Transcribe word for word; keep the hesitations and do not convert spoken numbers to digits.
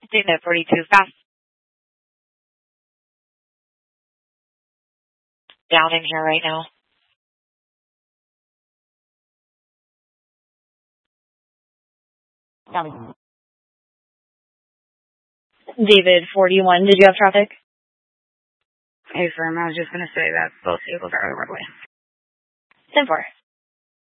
David, forty-two, fast. Down in here right now. Down. David, forty-one, did you have traffic? Hey, firm, I was just going to say that both vehicles are over the roadway. ten four.